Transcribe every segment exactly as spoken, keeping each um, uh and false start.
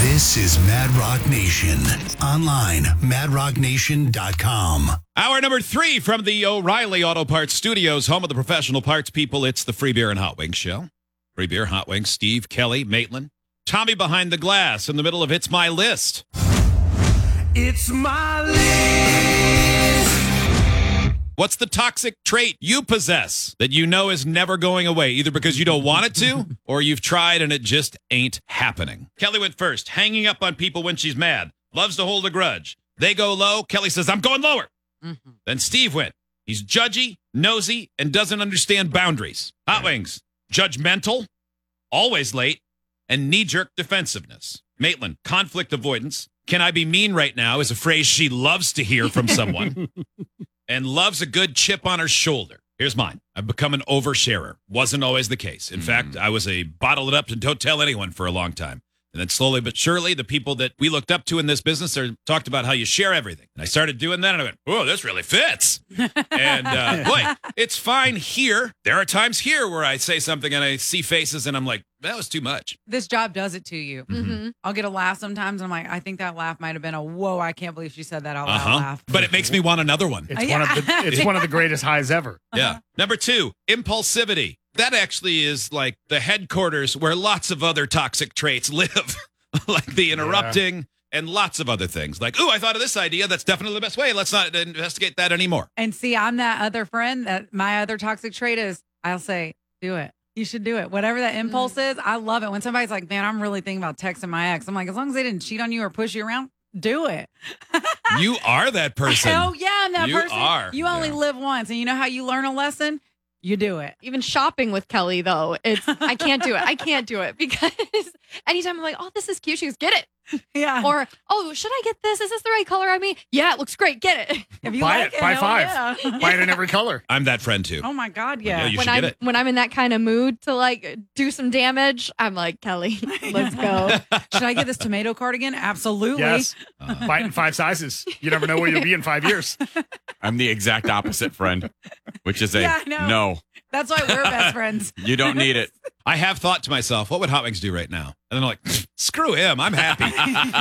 This is Mad Rock Nation. Online, mad rock nation dot com. Hour number three from the O'Reilly Auto Parts Studios, home of the professional parts people. It's the Free Beer and Hot Wings show. Free Beer, Hot Wings, Steve, Kelly, Maitland, Tommy behind the glass in the middle of It's My List. It's my list. What's the toxic trait you possess that you know is never going away, either because you don't want it to or you've tried and it just ain't happening? Kelly went first, hanging up on people when she's mad, loves to hold a grudge. They go low. Kelly says, I'm going lower. Mm-hmm. Then Steve went. He's judgy, nosy, and doesn't understand boundaries. Hot Wings, judgmental, always late, and knee-jerk defensiveness. Maitland, conflict avoidance. Can I be mean right now is a phrase she loves to hear from someone. And loves a good chip on her shoulder. Here's mine. I've become an oversharer. Wasn't always the case. In mm. fact, I was a bottle it up and don't tell anyone for a long time. And then slowly but surely, the people that we looked up to in this business are talked about how you share everything. And I started doing that, and I went, whoa, this really fits. And uh, boy, it's fine here. There are times here where I say something and I see faces and I'm like, that was too much. This job does it to you. Mm-hmm. I'll get a laugh sometimes, and I'm like, I think that laugh might have been a, whoa, I can't believe she said that out loud uh-huh. laugh. But it makes me want another one. It's, yeah. one, of the, it's one of the greatest highs ever. Yeah. Uh-huh. Number two, impulsivity. That actually is like the headquarters where lots of other toxic traits live. Like the interrupting yeah. and lots of other things. Like, ooh, I thought of this idea. That's definitely the best way. Let's not investigate that anymore. And see, I'm that other friend that my other toxic trait is I'll say, do it. You should do it. Whatever that impulse mm. is, I love it. When somebody's like, man, I'm really thinking about texting my ex. I'm like, as long as they didn't cheat on you or push you around, do it. You are that person. Oh, yeah, I'm that you person. Are. You only yeah. live once. And you know how you learn a lesson? You do it. Even shopping with Kelly, though, it's I can't do it. I can't do it because anytime I'm like, oh, this is cute, she goes, get it. Yeah. Or, oh, should I get this? Is this the right color on me? Yeah, it looks great. Get it. If you buy like it, it, buy hell five. yeah. Buy it in every color. I'm that friend too. Oh my God, yeah. yeah you when should I'm get it. when I'm in that kind of mood to like do some damage, I'm like, Kelly, let's go. Should I get this tomato cardigan? Absolutely. Yes. Uh, buy it in five sizes. You never know where you'll be in five years. I'm the exact opposite friend, which is a Yeah, I know. no. That's why we're best friends. You don't need it. I have thought to myself, what would Hot Wings do right now? And then I'm like, screw him. I'm happy.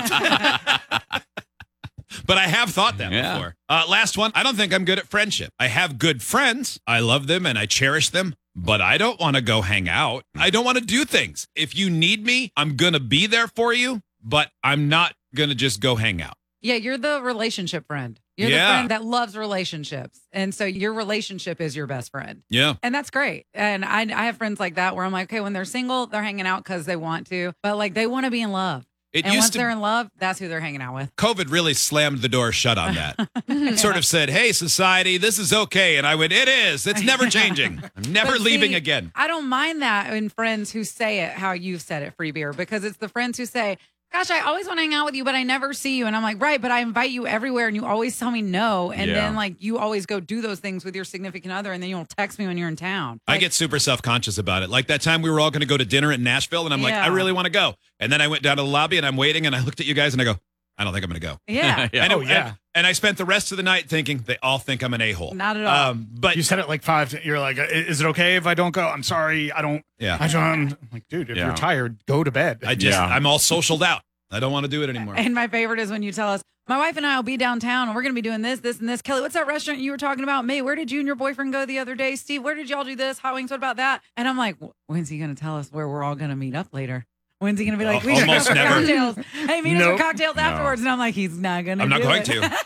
But I have thought that Yeah. before. Uh, last one. I don't think I'm good at friendship. I have good friends. I love them and I cherish them. But I don't want to go hang out. I don't want to do things. If you need me, I'm going to be there for you. But I'm not going to just go hang out. Yeah, you're the relationship friend. You're Yeah. the friend that loves relationships. And so your relationship is your best friend. Yeah. And that's great. And I, I have friends like that where I'm like, okay, when they're single, they're hanging out because they want to. But like they want to be in love. It and used once to- they're in love, that's who they're hanging out with. COVID really slammed the door shut on that. It sort of said, hey, society, this is okay. And I went, it is. It's never changing. I'm never But leaving see, again. I don't mind that in friends who say it how you've said it, Free Beer, because it's the friends who say, gosh, I always want to hang out with you, but I never see you. And I'm like, right, but I invite you everywhere and you always tell me no. And Yeah. then like you always go do those things with your significant other and then you'll text me when you're in town. I Like, get super self-conscious about it. Like that time we were all going to go to dinner in Nashville, and I'm like, Yeah. I really want to go. And then I went down to the lobby, and I'm waiting, and I looked at you guys, and I go, I don't think I'm going to go. yeah, Yeah. And, it- Oh, yeah. and, and I spent the rest of the night thinking they all think I'm an a-hole. not at all. Um, but You said it like five. You're like, is it okay if I don't go? I'm sorry. I don't. yeah, I don't. I'm like, dude, if Yeah. you're tired, go to bed. I just, Yeah. I'm all socialed out. I don't want to do it anymore. And my favorite is when you tell us, my wife and I will be downtown and we're going to be doing this, this, and this. Kelly, what's that restaurant you were talking about? May, where did you and your boyfriend go the other day? Steve, where did y'all do this? Hot Wings, what about that? And I'm like, when's he going to tell us where we're all going to meet up later? When's he going to be like, we should go Almost for never. cocktails? Hey, meet us Nope. for cocktails No. afterwards. And I'm like, he's not going to I'm not do going it.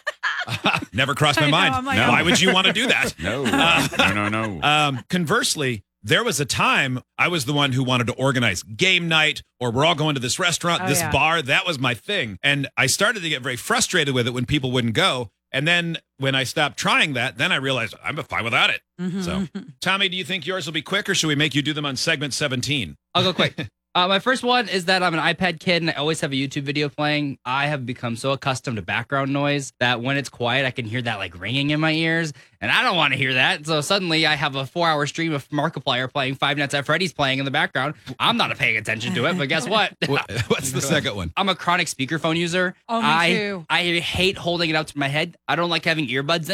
to. Never crossed my I know, mind. I'm like, No. Why would you want to do that? No. Uh, no, no, no. Um, conversely, there was a time I was the one who wanted to organize game night, or we're all going to this restaurant, Oh, this yeah. bar. That was my thing. And I started to get very frustrated with it when people wouldn't go. And then when I stopped trying that, then I realized I'm fine without it. Mhm. So, Tommy, do you think yours will be quick, or should we make you do them on segment seventeen? I'll go quick. Uh, my first one is that I'm an iPad kid and I always have a YouTube video playing. I have become so accustomed to background noise that when it's quiet, I can hear that like ringing in my ears, and I don't want to hear that. So suddenly I have a four-hour stream of Markiplier playing Five Nights at Freddy's playing in the background. I'm not paying attention to it, but guess what? What- What's the second one? I'm a chronic speakerphone user. Oh, me I, too. I hate holding it up to my head. I don't like having earbuds